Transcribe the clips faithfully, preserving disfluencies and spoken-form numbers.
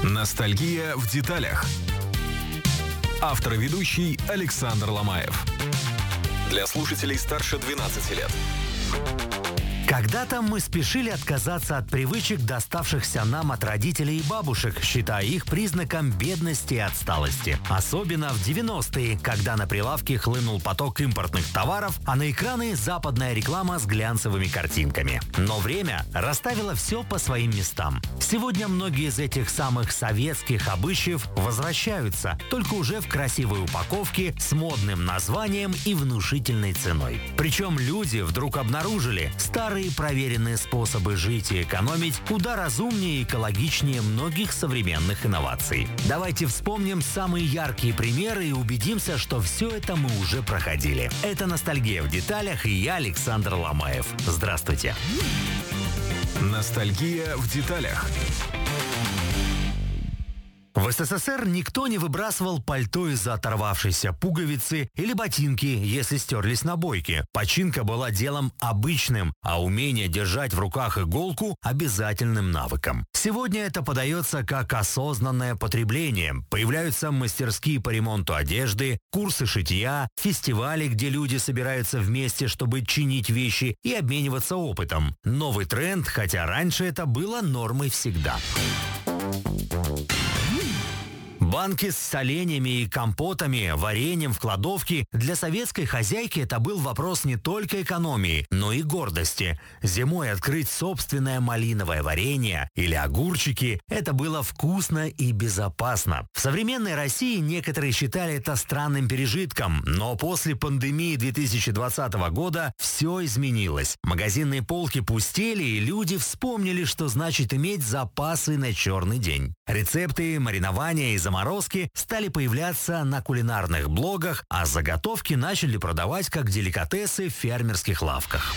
Ностальгия в деталях. Автор и ведущий Александр Ломаев. Для слушателей старше двенадцати лет. Когда-то мы спешили отказаться от привычек, доставшихся нам от родителей и бабушек, считая их признаком бедности и отсталости. Особенно в девяностые, когда на прилавки хлынул поток импортных товаров, а на экраны западная реклама с глянцевыми картинками. Но время расставило все по своим местам. Сегодня многие из этих самых советских обычаев возвращаются, только уже в красивой упаковке с модным названием и внушительной ценой. Причем люди вдруг обнаружили старые проверенные способы жить и экономить куда разумнее и экологичнее многих современных инноваций. Давайте вспомним самые яркие примеры и убедимся, что все это мы уже проходили. Это «Ностальгия в деталях» и я, Александр Ломаев. Здравствуйте. Ностальгия в деталях. В СССР никто не выбрасывал пальто из-за оторвавшейся пуговицы или ботинки, если стерлись набойки. Починка была делом обычным, а умение держать в руках иголку – обязательным навыком. Сегодня это подается как осознанное потребление. Появляются мастерские по ремонту одежды, курсы шитья, фестивали, где люди собираются вместе, чтобы чинить вещи и обмениваться опытом. Новый тренд, хотя раньше это было нормой всегда. Банки с соленьями и компотами, вареньем в кладовке – для советской хозяйки это был вопрос не только экономии, но и гордости. Зимой открыть собственное малиновое варенье или огурчики – это было вкусно и безопасно. В современной России некоторые считали это странным пережитком, но после пандемии две тысячи двадцатого года все изменилось. Магазинные полки пустели, и люди вспомнили, что значит иметь запасы на черный день. Рецепты, маринования и заморозки стали появляться на кулинарных блогах, а заготовки начали продавать как деликатесы в фермерских лавках.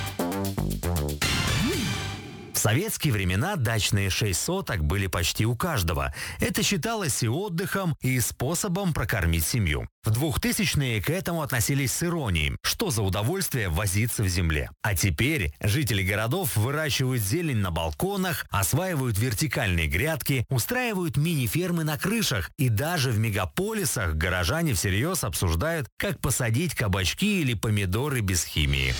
В советские времена дачные шесть соток были почти у каждого. Это считалось и отдыхом, и способом прокормить семью. В двухтысячные к этому относились с иронией. Что за удовольствие возиться в земле? А теперь жители городов выращивают зелень на балконах, осваивают вертикальные грядки, устраивают мини-фермы на крышах. И даже в мегаполисах горожане всерьез обсуждают, как посадить кабачки или помидоры без химии.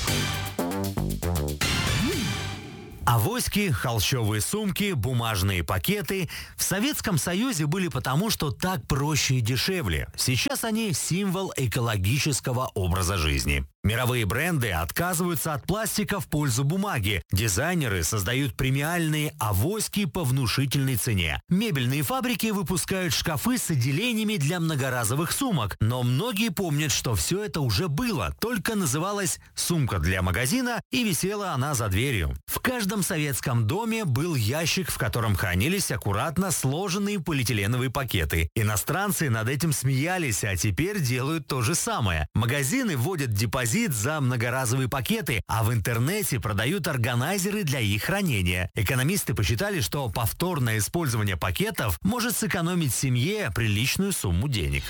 Авоськи, холщовые сумки, бумажные пакеты в Советском Союзе были потому, что так проще и дешевле. Сейчас они символ экологического образа жизни. Мировые бренды отказываются от пластика в пользу бумаги. Дизайнеры создают премиальные авоськи по внушительной цене. Мебельные фабрики выпускают шкафы с отделениями для многоразовых сумок. Но многие помнят, что все это уже было, только называлась «сумка для магазина» и висела она за дверью. В каждом советском доме был ящик, в котором хранились аккуратно сложенные полиэтиленовые пакеты. Иностранцы над этим смеялись, а теперь делают то же самое. Магазины вводят депозит за многоразовые пакеты, а в интернете продают органайзеры для их хранения. Экономисты посчитали, что повторное использование пакетов может сэкономить семье приличную сумму денег.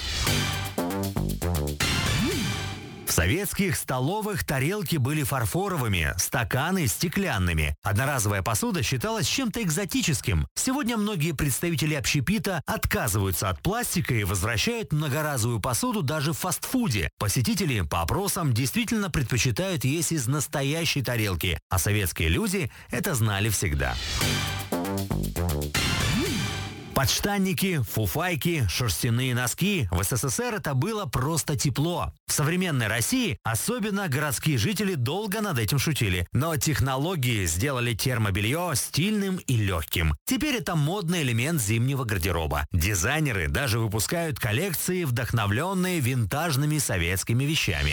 В советских столовых тарелки были фарфоровыми, стаканы – стеклянными. Одноразовая посуда считалась чем-то экзотическим. Сегодня многие представители общепита отказываются от пластика и возвращают многоразовую посуду даже в фастфуде. Посетители по опросам действительно предпочитают есть из настоящей тарелки, а советские люди это знали всегда. Подштанники, фуфайки, шерстяные носки. В СССР это было просто тепло. В современной России особенно городские жители долго над этим шутили. Но технологии сделали термобелье стильным и легким. Теперь это модный элемент зимнего гардероба. Дизайнеры даже выпускают коллекции, вдохновленные винтажными советскими вещами.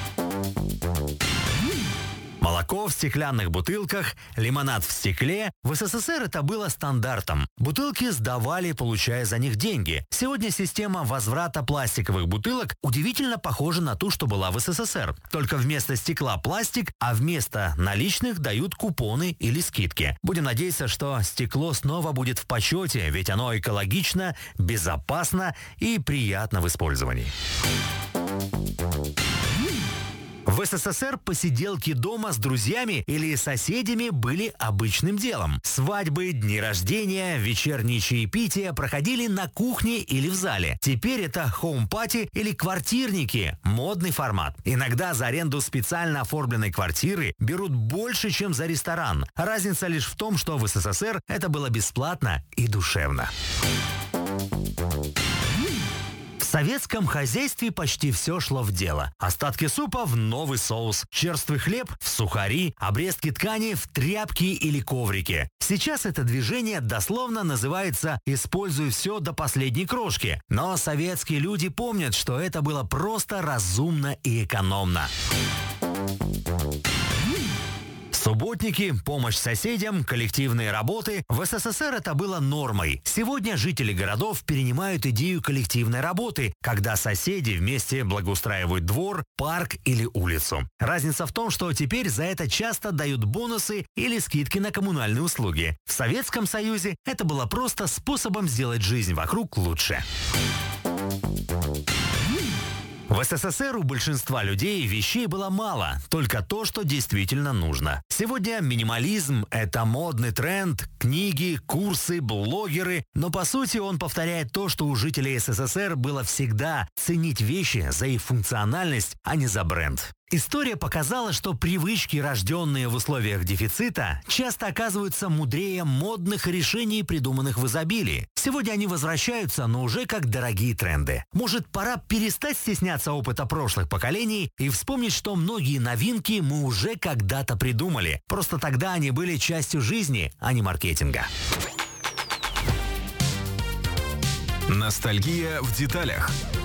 Молоко в стеклянных бутылках, лимонад в стекле. В СССР это было стандартом. Бутылки сдавали, получая за них деньги. Сегодня система возврата пластиковых бутылок удивительно похожа на ту, что была в СССР. Только вместо стекла пластик, а вместо наличных дают купоны или скидки. Будем надеяться, что стекло снова будет в почете, ведь оно экологично, безопасно и приятно в использовании. В СССР посиделки дома с друзьями или соседями были обычным делом. Свадьбы, дни рождения, вечерние чаепития проходили на кухне или в зале. Теперь это хоум-пати или квартирники – модный формат. Иногда за аренду специально оформленной квартиры берут больше, чем за ресторан. Разница лишь в том, что в СССР это было бесплатно и душевно. В советском хозяйстве почти все шло в дело. Остатки супа в новый соус, черствый хлеб в сухари, обрезки ткани в тряпки или коврики. Сейчас это движение дословно называется «используй все до последней крошки». Но советские люди помнят, что это было просто разумно и экономно. Субботники, помощь соседям, коллективные работы. В СССР это было нормой. Сегодня жители городов перенимают идею коллективной работы, когда соседи вместе благоустраивают двор, парк или улицу. Разница в том, что теперь за это часто дают бонусы или скидки на коммунальные услуги. В Советском Союзе это было просто способом сделать жизнь вокруг лучше. В СССР у большинства людей вещей было мало, только то, что действительно нужно. Сегодня минимализм – это модный тренд, книги, курсы, блогеры, но по сути он повторяет то, что у жителей СССР было всегда – ценить вещи за их функциональность, а не за бренд. История показала, что привычки, рожденные в условиях дефицита, часто оказываются мудрее модных решений, придуманных в изобилии. Сегодня они возвращаются, но уже как дорогие тренды. Может, пора перестать стесняться опыта прошлых поколений и вспомнить, что многие новинки мы уже когда-то придумали. Просто тогда они были частью жизни, а не маркетинга. Ностальгия в деталях.